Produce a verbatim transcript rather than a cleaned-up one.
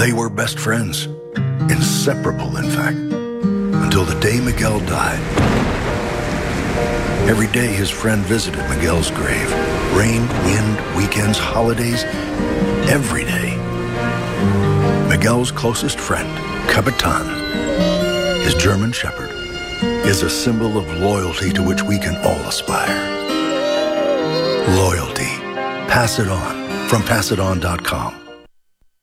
They were best friends, inseparable, in fact, until the day Miguel died. Every day his friend visited Miguel's grave. Rain, wind, weekends, holidays, every day. Miguel's closest friend, Capitan, his German shepherd, is a symbol of loyalty to which we can all aspire. Loyalty. Pass it on from pass it on dot com.